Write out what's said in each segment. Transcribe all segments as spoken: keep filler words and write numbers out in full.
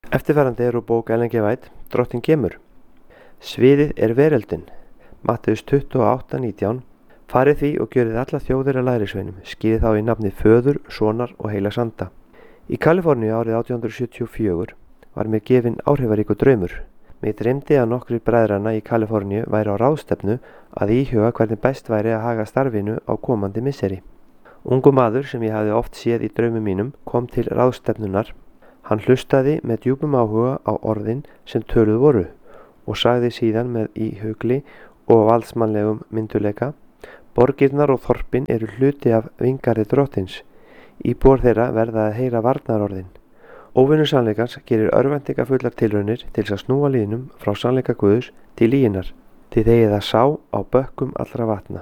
Eftirfarandi er úr bók Ellen G. White, Drottinn kemur. Sviðið er veröldin. Matteus tuttugu og átta nítján. Farið því og gjörið alla þjóðir að lærisveinum, skýrið þá í nafni Föður, Sonar og Heilags Anda. Í Kaliforníu árið átján hundruð sjötíu og fjögur var mér gefinn áhrifaríkur draumur. Mig dreymdi að nokkrir bræðranna í Kaliforníu væri á ráðstefnu að íhuga hvernig best væri að haga starfinu á komandi misseri. Ungu maður sem ég hafði oft séð í draumum mínum kom til ráðstefnunar. Hann hlustaði með djúpum áhuga á orðin sem töluð voru og sagði síðan með íhugli og valdsmannlegum myndugleika: borgirnar og þorpin eru hluti af vingarði drottins. Íbúar þeirra verða að heyra varnarorðin. Óvinur sannleikans gerir örvæntingafullar tilraunir til þess að snúa liðnum frá sannleika Guðs til lyginnar, því þegið það sá á bökkum allra vatna.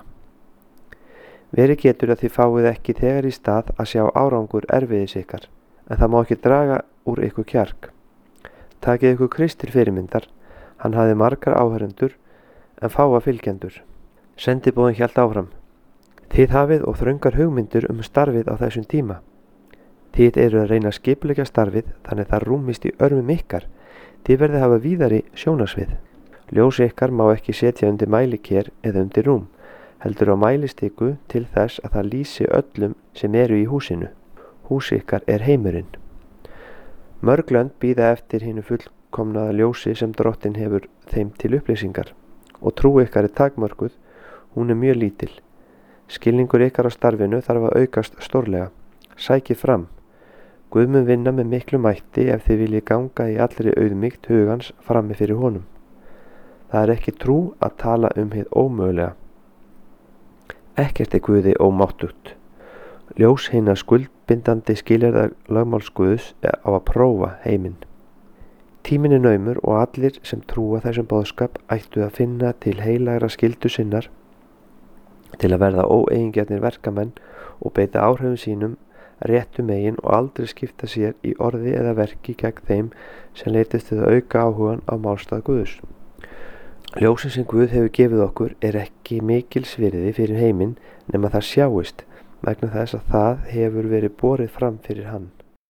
Verið getur að þið fáið ekki þegar í stað að sjá árangur erfiðis ykkar, en það má ekki draga úr ykkur kjark. Takið ykkur Krist til fyrirmyndar, hann hafði margar áhörendur en fáa fylgjendur. Sendiboðinn hélt áfram: þið hafið og þröngar hugmyndir um starfið á þessum tíma. Þið eru að reyna að skipuleggja starfið þannig það rúmist í örmum ykkar. Þið verðið hafa víðari sjónasvið. Ljós ykkar má ekki setja undir mæliker eða undir rúm, heldur á mælistiku til þess að það lýsi öllum sem eru í húsinu. Hús ykkar er heimurinn. Mörg lönd bíða eftir hinu fullkomnaða ljósi sem Drottinn hefur þeim til upplýsingar, og trú ykkar er takmörkuð, hún er mjög lítil. Skilningur ykkar á starfinu þarf að aukast stórlega. Sækið fram. Guð mun vinna með miklu mætti ef þið viljið ganga í allri auðmýkt hugans frammi fyrir honum. Það er ekki trú að tala um hið ómögulega. Ekkert er Guði ómáttugt. Ljós hinna skuldbindandi skilyrða lögmáls Guðs á að prófa heiminn. Tíminn er naumur og allir sem trúa þessum boðskap ættu að finna til heilagra skyldu sinnar til að verða óeigingjarnir verkamenn og beita áhrifum sínum réttu megin og aldrei skipta sér í orði eða verki gegn þeim sem leitist til að auka áhugan á málstað Guðs. Ljósin sem Guð hefur gefið okkur er ekki mikils virði fyrir heiminn nema það sjáist, vegna þess að það hefur verið borið fram fyrir hann.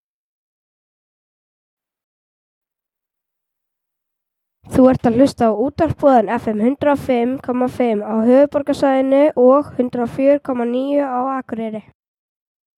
Þú ert að hlusta á útvarpsboðan F M hundrað og fimm komma fimm á höfuðborgarsvæðinu og hundrað og fjögur komma níu á Akureyri.